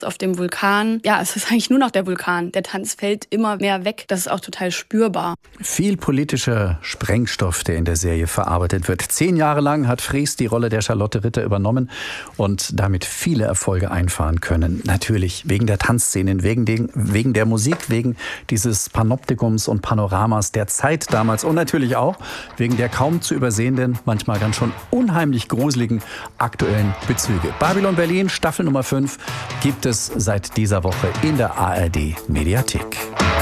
Auf dem Vulkan, ja, es ist eigentlich nur noch der Vulkan. Der Tanz fällt immer mehr weg. Das ist auch total spürbar. Viel politischer Sprengstoff, der in der Serie verarbeitet wird. 10 Jahre lang hat Fries die Rolle der Charlotte Ritter übernommen und damit viele Erfolge einfahren können. Natürlich wegen der Tanzszenen, wegen der Musik, wegen dieses Panoptikums und Panoramas der Zeit damals und natürlich auch wegen der kaum zu übersehenden, manchmal ganz schon unheimlich gruseligen aktuellen Bezüge. Babylon Berlin, Staffel Nummer 5, gibt es seit dieser Woche in der ARD Mediathek.